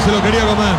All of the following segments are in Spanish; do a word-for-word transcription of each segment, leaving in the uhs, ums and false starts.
se lo quería comer.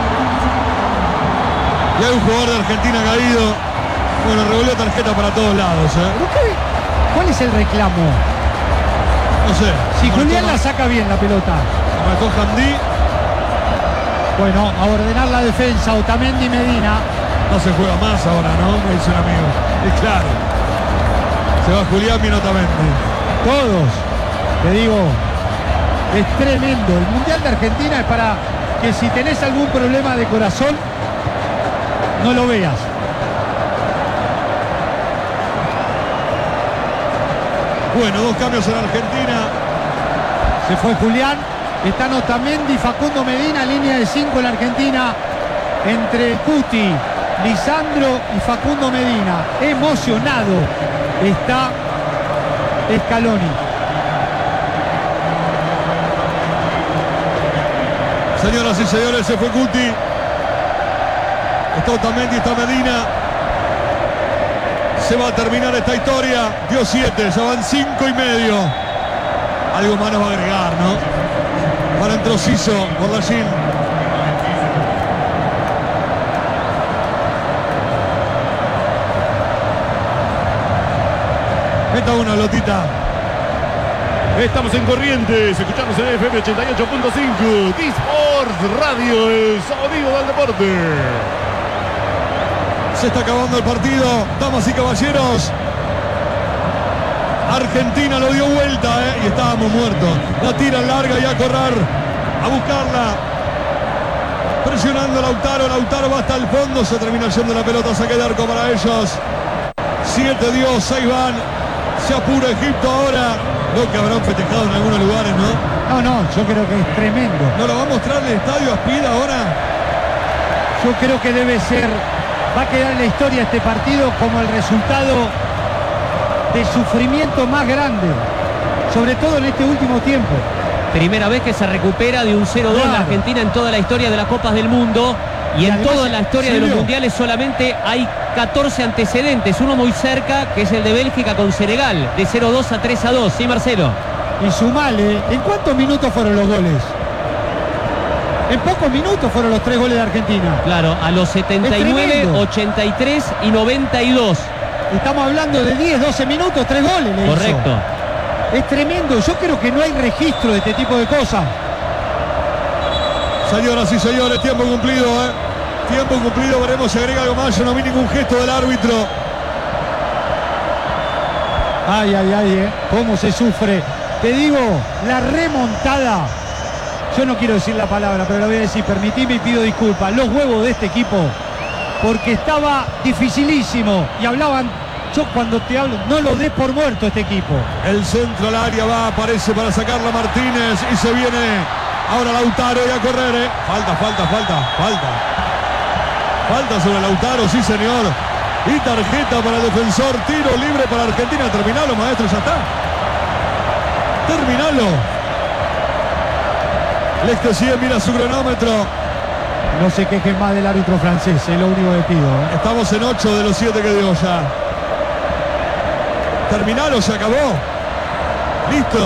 Y hay un jugador de Argentina caído. Bueno, revolvió tarjeta para todos lados, ¿eh? ¿Qué? ¿Cuál es el reclamo? No sé. Si Julián la saca bien la pelota. Marcó Hamdi. Bueno, a ordenar la defensa, Otamendi y Medina. No se juega más ahora, ¿no? Me dice un amigo. Es claro. Se va Julián, viene Otamendi. Todos. Te digo, es tremendo. El Mundial de Argentina es para que si tenés algún problema de corazón, no lo veas. Bueno, dos cambios en Argentina. Se fue Julián. Están Otamendi y Facundo Medina, línea de cinco en la Argentina. Entre Cuti, Lisandro y Facundo Medina. Emocionado está Scaloni. Señoras y señores, se fue Cuti. Está Otamendi, está Medina. Se va a terminar esta historia. Dio siete, ya van cinco y medio. Algo más nos va a agregar, ¿no? Ahora entró Ciso por la Gil. Meta uno, Lotita. Estamos en Corrientes, escuchamos en F M ochenta y ocho punto cinco. T-Sports Radio, el sonido del deporte. Se está acabando el partido, damas y caballeros. Argentina lo dio vuelta, ¿eh? Y estábamos muertos. La tira larga y a correr, a buscarla. Presionando a Lautaro, Lautaro va hasta el fondo, se termina yendo la pelota, saque de arco para ellos. Siete dio, seis van. Se apura Egipto ahora. Lo que habrán festejado en algunos lugares, ¿no? No, no, yo creo que es tremendo. ¿No lo va a mostrar el estadio Aspida ahora? Yo creo que debe ser, va a quedar en la historia este partido como el resultado de sufrimiento más grande, sobre todo en este último tiempo. Primera vez que se recupera de un cero dos claro. La Argentina en toda la historia de las Copas del Mundo y, y en toda la historia de los mundiales solamente hay catorce antecedentes, uno muy cerca que es el de Bélgica con Senegal, de cero dos a tres a dos, ¿sí, Marcelo? Y sumale, ¿en cuántos minutos fueron los goles? En pocos minutos fueron los tres goles de Argentina. Claro, a los setenta y nueve, ochenta y tres y noventa y dos. Estamos hablando de diez, doce minutos, tres goles le Correcto. Hizo. Es tremendo, yo creo que no hay registro de este tipo de cosas. Señoras y señores, tiempo cumplido, ¿eh? Tiempo cumplido, veremos si agrega algo más. Yo no vi ningún gesto del árbitro. Ay, ay, ay, ¿eh? Cómo se sufre. Te digo, la remontada. Yo no quiero decir la palabra, pero la voy a decir. Permitime y pido disculpas. Los huevos de este equipo. Porque estaba dificilísimo. Y hablaban, yo cuando te hablo, no lo des por muerto este equipo. El centro al área va, aparece para sacarla Martínez. Y se viene ahora Lautaro y a correr, ¿eh? Falta, falta, falta, falta. Falta sobre Lautaro, sí señor. Y tarjeta para el defensor. Tiro libre para Argentina. Terminalo, maestro, ya está. Terminalo. Leste sigue, mira su cronómetro. No se quejen más del árbitro francés, es lo único que pido, ¿eh? Estamos en ocho de los siete que dio ya. Terminalo, se acabó. Listo.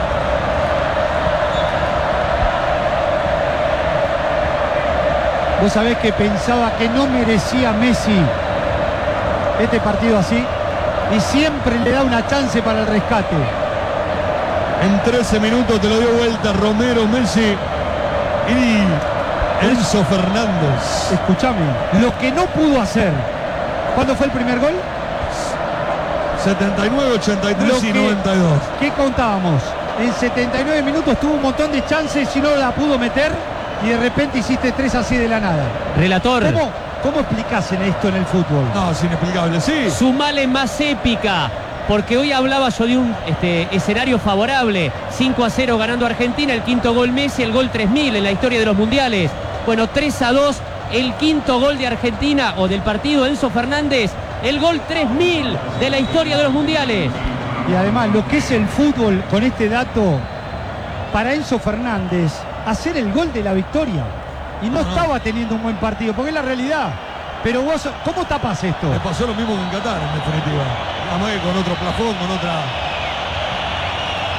Vos sabés que pensaba que no merecía Messi este partido así. Y siempre le da una chance para el rescate. En trece minutos te lo dio vuelta Romero, Messi y Enzo Fernández. Escúchame, lo que no pudo hacer. ¿Cuándo fue el primer gol? setenta y nueve, ochenta y tres y noventa y dos. ¿Qué contábamos? En setenta y nueve minutos tuvo un montón de chances y no la pudo meter. Y de repente hiciste tres así de la nada. Relator. ¿Cómo, cómo explicás en esto en el fútbol? No, es inexplicable, sí. Sumale más épica. Porque hoy hablaba yo de un este, escenario favorable. cinco a cero ganando Argentina, el quinto gol Messi, el gol tres mil en la historia de los mundiales. Bueno, tres a dos, el quinto gol de Argentina o del partido Enzo Fernández, el gol tres mil de la historia de los mundiales. Y además lo que es el fútbol con este dato, para Enzo Fernández, hacer el gol de la victoria. Y no, no estaba teniendo un buen partido, porque es la realidad. Pero vos, ¿cómo tapas esto? Le pasó lo mismo que en Qatar, en definitiva. Además que con otro plafón, con otra...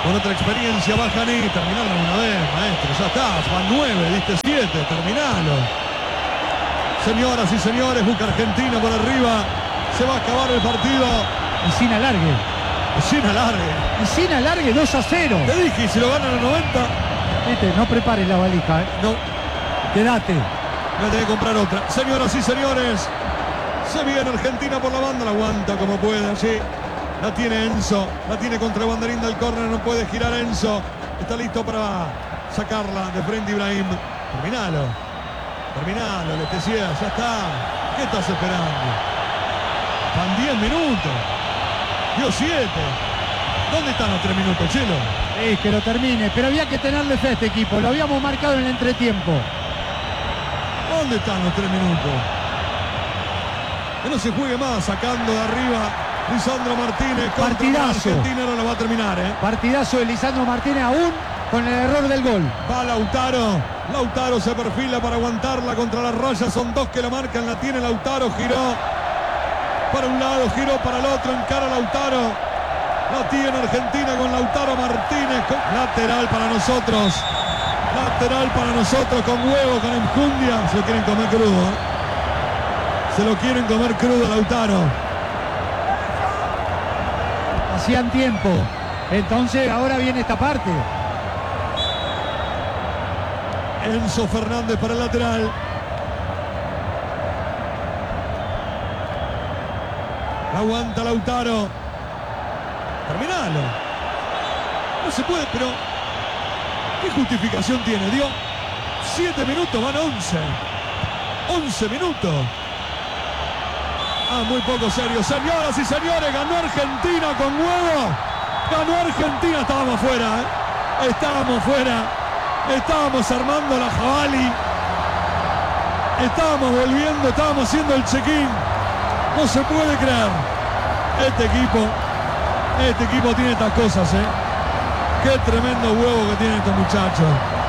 Con otra experiencia va Janí. Terminalo una vez, maestro. Ya está. Van nueve, diste siete. Terminalo. Señoras y señores, busca Argentina por arriba. Se va a acabar el partido. Y sin alargue. Y sin alargue. Y sin alargue, dos a cero. Te dije, y si lo ganan a los noventa. Viste, no prepares la valija, ¿eh? No. Quédate. Voy a tener que comprar otra. Señoras y señores, se viene Argentina por la banda. La aguanta como puede allí. La tiene Enzo. La tiene contra el banderín del córner. No puede girar Enzo. Está listo para sacarla de frente Ibrahim. Terminalo. Terminalo, le decía. Ya está. ¿Qué estás esperando? Van diez minutos. Dio siete. ¿Dónde están los tres minutos, Chelo? Es que lo termine. Pero había que tenerle fe a este equipo. Lo habíamos marcado en el entretiempo. ¿Dónde están los tres minutos? Que no se juegue más, sacando de arriba Lisandro Martínez. Partidazo. Argentina no lo va a terminar, ¿eh? Partidazo de Lisandro Martínez aún con el error del gol. Va Lautaro. Lautaro se perfila para aguantarla contra la raya. Son dos que la marcan. La tiene Lautaro. Giró para un lado, giró para el otro. Encara Lautaro. La tiene Argentina con Lautaro Martínez. Lateral para nosotros. Lateral para nosotros con huevo, con enjundia. Se lo quieren comer crudo, ¿eh? Se lo quieren comer crudo Lautaro. Hacían tiempo. Entonces ahora viene esta parte. Enzo Fernández para el lateral. Aguanta Lautaro. Terminalo. No se puede, pero ¿qué justificación tiene? Dio siete minutos, van once. once minutos. Ah, muy poco serio. Señoras y señores, ganó Argentina con huevo. Ganó Argentina. Estábamos fuera, ¿eh? Estábamos fuera. Estábamos armando la jabalí. Estábamos volviendo, estábamos haciendo el check-in. No se puede creer. Este equipo, este equipo tiene estas cosas, ¿eh? Qué tremendo huevo que tienen estos muchachos.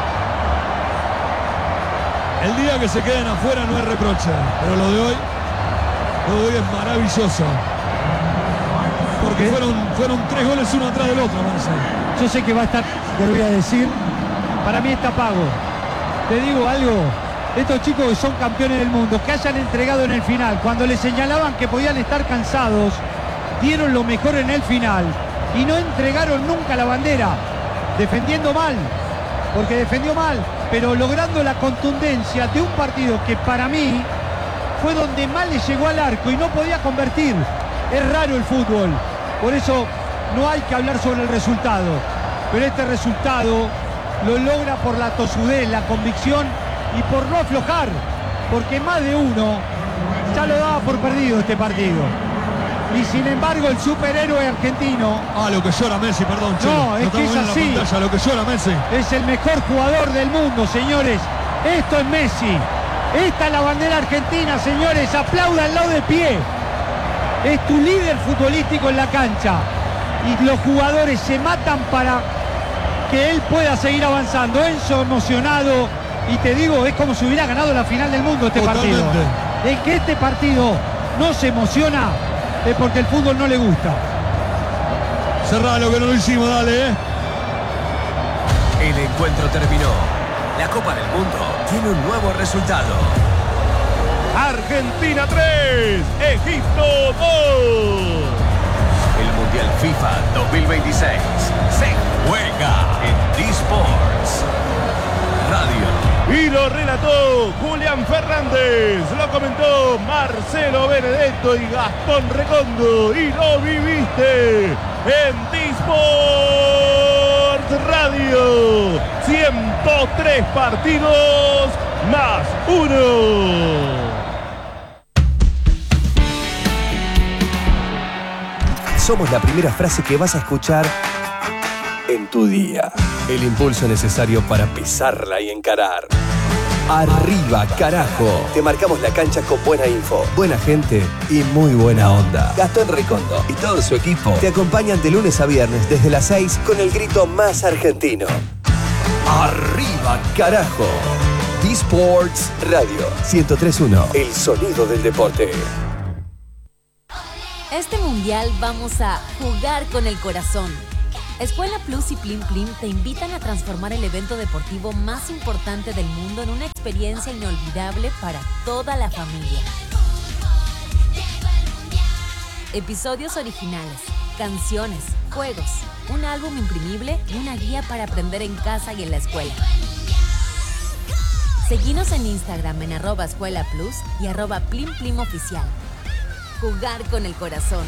El día que se queden afuera no es reproche, pero lo de hoy, lo de hoy es maravilloso. Porque fueron, fueron tres goles uno atrás del otro, Marcelo. Yo sé que va a estar, te voy a decir, para mí está pago. Te digo algo, estos chicos que son campeones del mundo, que hayan entregado en el final, cuando les señalaban que podían estar cansados, dieron lo mejor en el final y no entregaron nunca la bandera, defendiendo mal, porque defendió mal, pero logrando la contundencia de un partido que para mí fue donde más le llegó al arco y no podía convertir. Es raro el fútbol, por eso no hay que hablar sobre el resultado, pero este resultado lo logra por la tosudez, la convicción y por no aflojar, porque más de uno ya lo daba por perdido este partido. Y sin embargo el superhéroe argentino... Ah, lo que llora Messi, perdón, Chelo. No, es que es así. Pantalla, lo que llora Messi. Es el mejor jugador del mundo, señores. Esto es Messi. Esta es la bandera argentina, señores. Apláudanlo de pie. Es tu líder futbolístico en la cancha. Y los jugadores se matan para que él pueda seguir avanzando. Enzo emocionado. Y te digo, es como si hubiera ganado la final del mundo este Totalmente. partido. El que este partido no se emociona es porque el fútbol no le gusta. Cerralo que no lo hicimos, dale, ¿eh? El encuentro terminó. La Copa del Mundo tiene un nuevo resultado. Argentina tres, Egipto dos. El Mundial FIFA dos mil veintiséis se juega en D-Sports Radio. Y lo relató Julián Fernández, lo comentó Marcelo Benedetto y Gastón Recondo. Y lo viviste en D-Sports Radio. ciento tres partidos más uno. Somos la primera frase que vas a escuchar en tu día. El impulso necesario para pisarla y encarar. Arriba, carajo. Te marcamos la cancha con buena info, buena gente y muy buena onda. Gastón Recondo y todo su equipo te acompañan de lunes a viernes desde las seis con el grito más argentino. Arriba, carajo. D-Sports Radio ciento tres punto uno. El sonido del deporte. Este mundial vamos a jugar con el corazón. Escuela Plus y Plim Plim te invitan a transformar el evento deportivo más importante del mundo en una experiencia inolvidable para toda la familia. Episodios originales, canciones, juegos, un álbum imprimible y una guía para aprender en casa y en la escuela. Seguinos en Instagram en arroba Escuela Plus y arroba Plim Plim Oficial. Jugar con el corazón.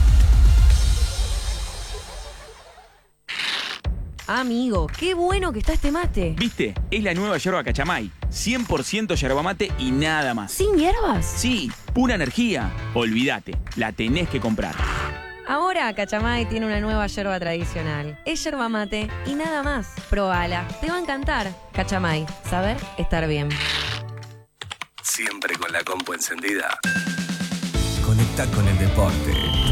Amigo, qué bueno que está este mate. ¿Viste? Es la nueva yerba Cachamay. cien por ciento yerba mate y nada más. ¿Sin hierbas? Sí, pura energía. Olvídate, la tenés que comprar. Ahora Cachamay tiene una nueva yerba tradicional. Es yerba mate y nada más. Probala, te va a encantar. Cachamay, saber estar bien. Siempre con la compu encendida. Conecta con el deporte.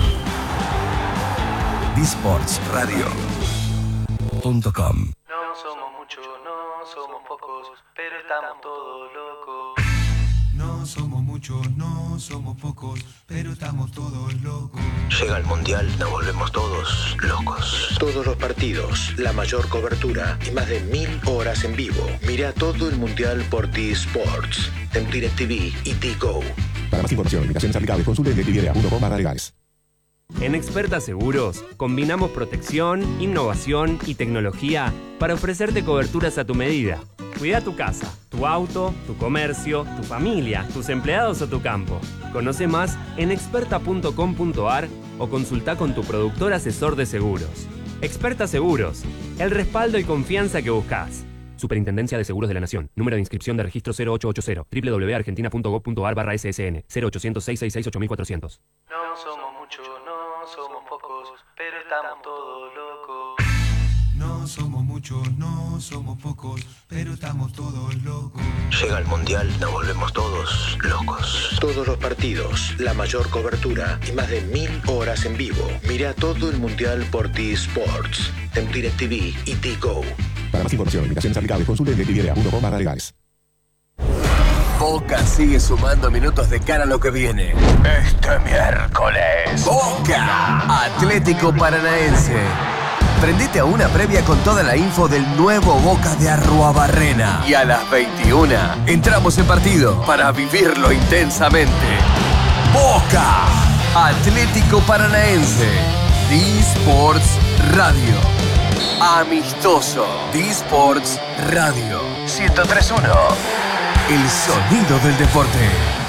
disports radio punto com. No somos muchos, no somos pocos, pero estamos todos locos. No somos muchos, no somos pocos, pero estamos todos locos. Llega el Mundial, nos volvemos todos locos. Todos los partidos, la mayor cobertura y más de mil horas en vivo. Mira todo el Mundial por T-Sports, en DirecTV y T-Go. Para más información, limitaciones aplicables, consulte en directv punto com barra legales. En Experta Seguros, combinamos protección, innovación y tecnología para ofrecerte coberturas a tu medida. Cuida tu casa, tu auto, tu comercio, tu familia, tus empleados o tu campo. Conoce más en experta punto com punto a r o consulta con tu productor asesor de seguros. Experta Seguros, el respaldo y confianza que buscas. Superintendencia de Seguros de la Nación. Número de inscripción de registro cero ocho ocho cero. doble u doble u doble u punto argentina punto gov punto a r barra S S N. cero ochocientos, seiscientos sesenta y seis, ocho mil cuatrocientos. No somos muchos, no somos pocos, pero estamos todos locos. No somos muchos, no somos pocos, pero estamos todos locos. Llega el Mundial, nos volvemos todos locos. Todos los partidos, la mayor cobertura y más de mil horas en vivo. Mira todo el Mundial por T-Sports, en DirecTV y T-Go. Para más información, limitaciones aplicables, consulte en directv punto com barra legales. Boca sigue sumando minutos de cara a lo que viene. Este miércoles, Boca Atlético Paranaense. Prendete a una previa con toda la info del nuevo Boca de Arruabarrena. Y a las veintiuna entramos en partido para vivirlo intensamente. Boca Atlético Paranaense. D-Sports Radio. Amistoso. D-Sports Radio. ciento tres punto uno. El sonido del deporte.